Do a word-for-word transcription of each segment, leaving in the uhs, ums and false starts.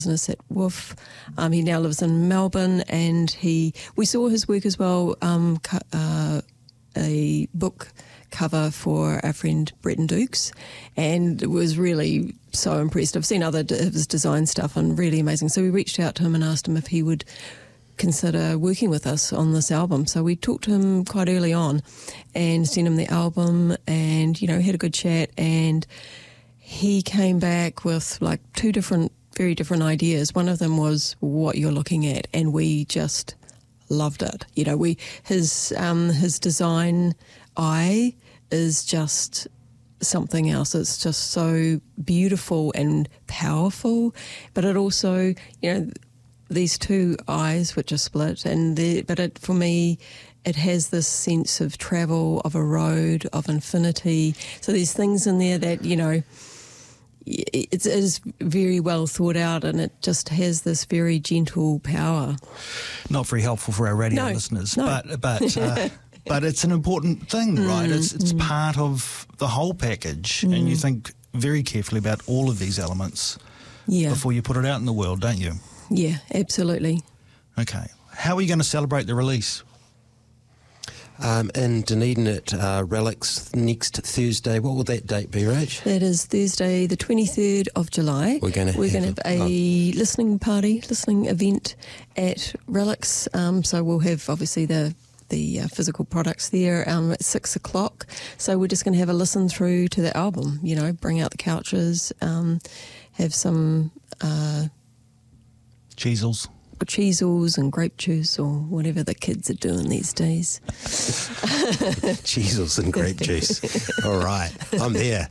business at Wolf. Um, he now lives in Melbourne, and he we saw his work as well, um, uh, a book cover for our friend Bretton Dukes, and was really so impressed. I've seen other of his design stuff and really amazing. So we reached out to him and asked him if he would consider working with us on this album. So we talked to him quite early on and sent him the album, and, you know, had a good chat, and he came back with like two different, very different ideas. One of them was what you're looking at, and we just loved it. You know, we his um, his design eye is just something else. It's just so beautiful and powerful, but it also, you know, these two eyes which are split, and the, but it, for me, it has this sense of travel, of a road, of infinity. So there's things in there that, you know, it's, it is very well thought out, and it just has this very gentle power. Not very helpful for our radio no, listeners, no. but but uh, but it's an important thing, right? Mm, it's it's mm. part of the whole package, mm. and you think very carefully about all of these elements yeah. before you put it out in the world, don't you? Yeah, absolutely. Okay. How are you going to celebrate the release? Um, in Dunedin at uh, Relics next Thursday. What will that date be, Rach? That is Thursday, the twenty-third of July. We're going to We're have, going to have a, a listening party, listening event at Relics. Um, so we'll have, obviously, the the uh, physical products there um, at six o'clock. So we're just going to have a listen through to the album, you know, bring out the couches, um, have some... Uh, Cheezels. Cheezels and grape juice, or whatever the kids are doing these days. Cheezels and grape juice. All right, I'm there.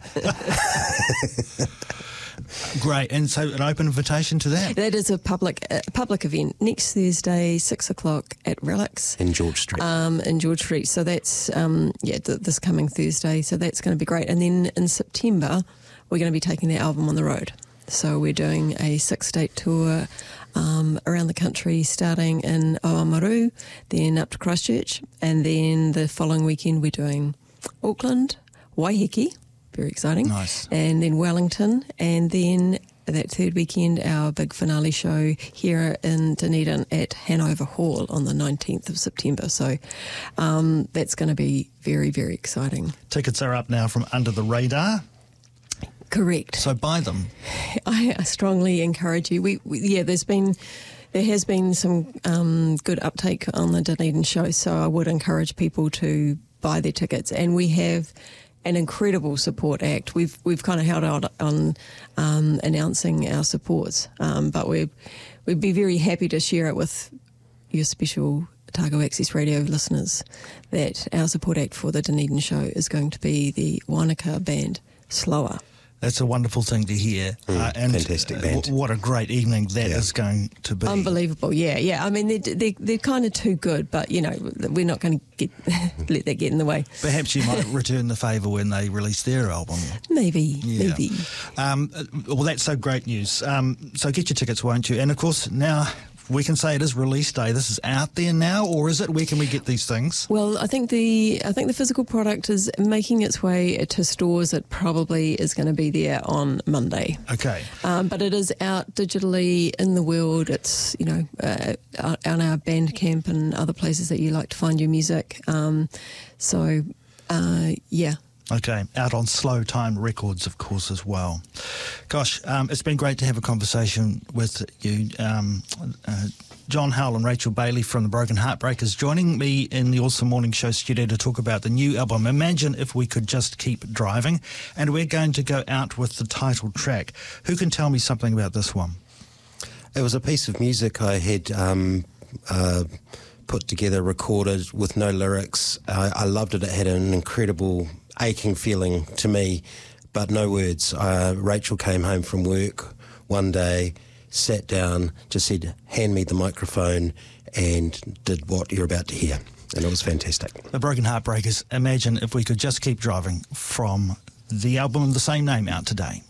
Great. And so an open invitation to that? That is a public uh, public event next Thursday, six o'clock at Relics. In George Street. Um, in George Street. So that's, um, yeah, th- this coming Thursday. So that's going to be great. And then in September, we're going to be taking the album on the road. So we're doing a six-state tour um, around the country, starting in Oamaru, then up to Christchurch, and then the following weekend we're doing Auckland, Waiheke, very exciting, nice, and then Wellington, and then that third weekend our big finale show here in Dunedin at Hanover Hall on the nineteenth of September. So um, that's going to be very, very exciting. Tickets are up now from Under the Radar. Correct. So buy them. I, I strongly encourage you. We, we yeah, there's been there has been some um, good uptake on the Dunedin show, so I would encourage people to buy their tickets. And we have an incredible support act. We've we've kind of held out on um, announcing our supports, um, but we we'd be very happy to share it with your special Otago Access Radio listeners that our support act for the Dunedin show is going to be the Wanaka band Slower. That's a wonderful thing to hear. Mm, uh, and fantastic uh, band. W- what a great evening that yeah. is going to be. Unbelievable, yeah, yeah. I mean, they're, they're, they're kind of too good, but, you know, we're not going to get let that get in the way. Perhaps you might return the favour when they release their album. Maybe, yeah. maybe. Um, well, that's so great news. Um, so get your tickets, won't you? And, of course, now... we can say it is release day. This is out there now, or is it? Where can we get these things? Well, I think the I think the physical product is making its way to stores. It probably is going to be there on Monday. Okay. Um, but it is out digitally in the world. It's, you know, uh, on our Bandcamp and other places that you like to find your music. Um, so, uh, yeah. Okay, out on Slow Time Records, of course, as well. Gosh, um, it's been great to have a conversation with you. Um, uh, John Howell and Rachel Bailey from the Broken Heartbreakers joining me in the Awesome Morning Show studio to talk about the new album, Imagine If We Could Just Keep Driving. And we're going to go out with the title track. Who can tell me something about this one? It was a piece of music I had... Um, uh, put together, recorded with no lyrics. Uh, I loved it. It had an incredible aching feeling to me, but no words. Uh, Rachel came home from work one day, sat down, just said, hand me the microphone, and did what you're about to hear. And it was fantastic. The Broken Heartbreakers, Imagine If We Could Just Keep Driving, from the album of the same name, out today.